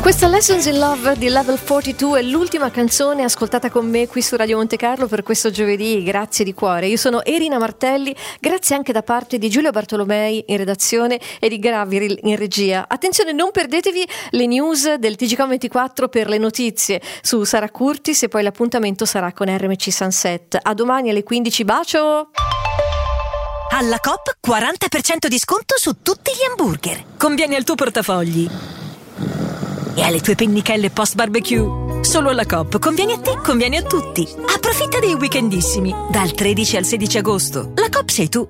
Questa Lessons in Love di Level 42 è l'ultima canzone ascoltata con me qui su Radio Monte Carlo per questo giovedì, grazie di cuore. Io sono Erina Martelli, grazie anche da parte di Giulio Bartolomei in redazione e di Gravir in regia. Attenzione, non perdetevi le news del TGCOM24 per le notizie su Sara Curtis e poi l'appuntamento sarà con RMC Sunset. A domani alle 15, bacio! Alla Coop 40% di sconto su tutti gli hamburger. Conviene al tuo portafogli e alle tue pennichelle post barbecue. Solo alla Coop. Conviene a te, conviene a tutti. Approfitta dei weekendissimi dal 13 al 16 agosto. La Coop sei tu.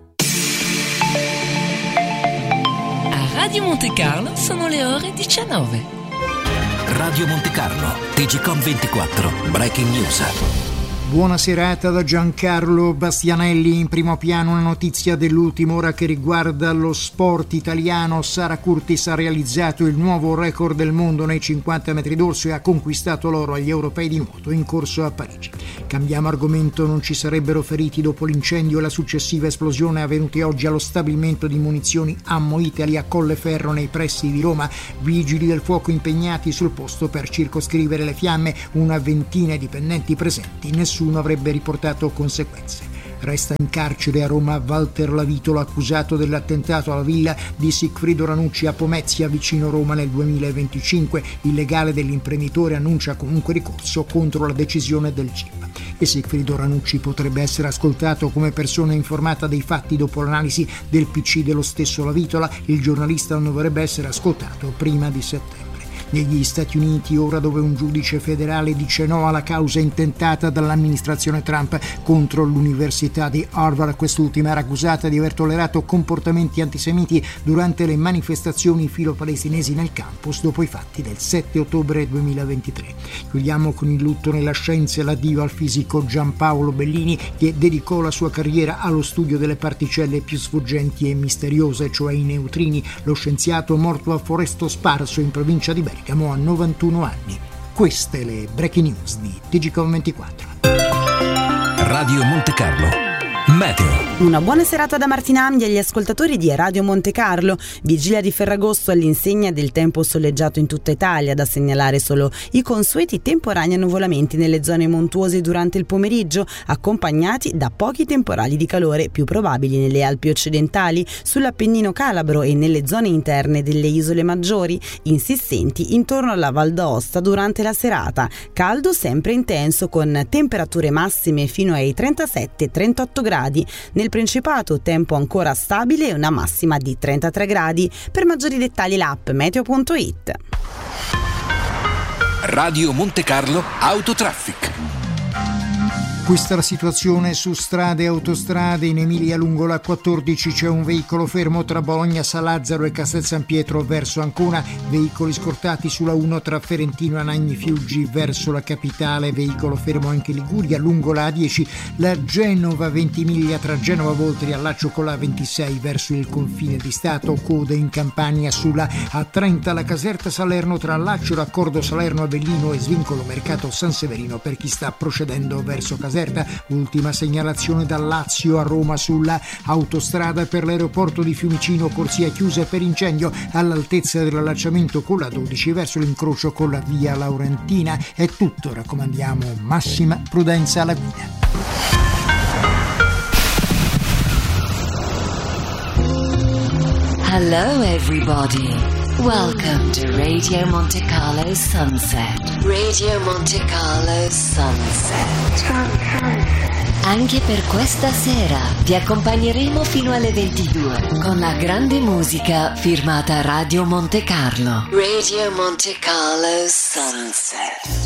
A Radio Monte Carlo sono le ore 19. Radio Monte Carlo, TGCOM24, Breaking News. Buona serata da Giancarlo Bastianelli. In primo piano una notizia dell'ultima ora che riguarda lo sport italiano. Sara Curtis ha realizzato il nuovo record del mondo nei 50 metri d'orso e ha conquistato l'oro agli europei di nuoto in corso a Parigi. Cambiamo argomento, non ci sarebbero feriti dopo l'incendio e la successiva esplosione avvenuti oggi allo stabilimento di munizioni Ammo Italy a Colleferro nei pressi di Roma. Vigili del fuoco impegnati sul posto per circoscrivere le fiamme, una ventina di dipendenti presenti, nessuno avrebbe riportato conseguenze. Resta in carcere a Roma Walter Lavitolo, accusato dell'attentato alla villa di Sigfrido Ranucci a Pomezia, vicino Roma, nel 2025. Il legale dell'imprenditore annuncia comunque ricorso contro la decisione del GIP. E Sigfrido Ranucci potrebbe essere ascoltato come persona informata dei fatti dopo l'analisi del PC dello stesso Lavitola. Il giornalista non dovrebbe essere ascoltato prima di settembre. Negli Stati Uniti, ora dove un giudice federale dice no alla causa intentata dall'amministrazione Trump contro l'Università di Harvard, quest'ultima era accusata di aver tollerato comportamenti antisemiti durante le manifestazioni filo-palestinesi nel campus dopo i fatti del 7 ottobre 2023. Chiudiamo con il lutto nella scienza e l'addio al fisico Giampaolo Bellini, che dedicò la sua carriera allo studio delle particelle più sfuggenti e misteriose, cioè i neutrini. Lo scienziato, morto a Foresto Sparso in provincia di Bergamo a 91 anni. Queste le breaking news di TGCOM24. Radio Monte Carlo. Meteo. Una buona serata da Martina Amdi agli ascoltatori di Radio Monte Carlo. Vigilia di Ferragosto all'insegna del tempo soleggiato in tutta Italia, da segnalare solo i consueti temporanei annuvolamenti nelle zone montuose durante il pomeriggio, accompagnati da pochi temporali di calore più probabili nelle Alpi occidentali, sull'Appennino calabro e nelle zone interne delle isole maggiori, insistenti intorno alla Val d'Aosta durante la serata. Caldo sempre intenso, con temperature massime fino ai 37-38 gradi. Nel Principato tempo ancora stabile e una massima di 33 gradi. Per maggiori dettagli l'app meteo.it. Radio Monte Carlo Autotraffic. Questa è la situazione su strade e autostrade. In Emilia lungo la 14 c'è un veicolo fermo tra Bologna Salazzaro e Castel San Pietro verso Ancona, veicoli scortati sulla 1 tra Ferentino e Anagni Fiuggi verso la capitale, veicolo fermo anche Liguria lungo la A10, la Genova Ventimiglia tra Genova Voltri allaccio con la 26 verso il confine di Stato, code in Campania sulla A30, la Caserta Salerno tra allaccio raccordo Salerno Avellino e svincolo Mercato San Severino per chi sta procedendo verso Caserta. Ultima segnalazione dal Lazio a Roma sulla autostrada per l'aeroporto di Fiumicino, corsia chiusa per incendio all'altezza dell'allacciamento con la 12 verso l'incrocio con la via Laurentina. È tutto, raccomandiamo massima prudenza alla guida. Hello everybody. Welcome to Radio Monte Carlo Sunset. Radio Monte Carlo Sunset. Anche per questa sera vi accompagneremo fino alle 22 con la grande musica firmata Radio Monte Carlo. Radio Monte Carlo Sunset.